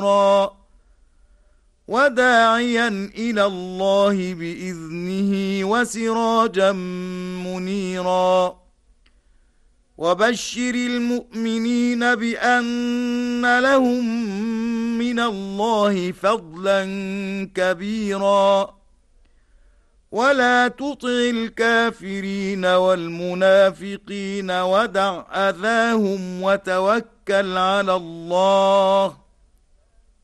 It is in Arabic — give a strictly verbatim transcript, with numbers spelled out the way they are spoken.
وداعيا إلى الله بإذنه وسراجا منيرا وبشر المؤمنين بأن لهم من الله فضلا كبيرا ولا تطع الكافرين والمنافقين ودع أذاهم وتوكل على الله